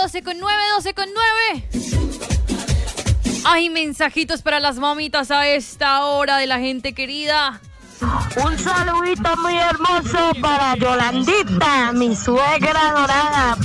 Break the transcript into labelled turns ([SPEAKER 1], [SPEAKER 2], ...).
[SPEAKER 1] 12:09. Hay mensajitos para las mamitas a esta hora de la gente querida.
[SPEAKER 2] Un saludito muy hermoso para Yolandita, mi suegra dorada.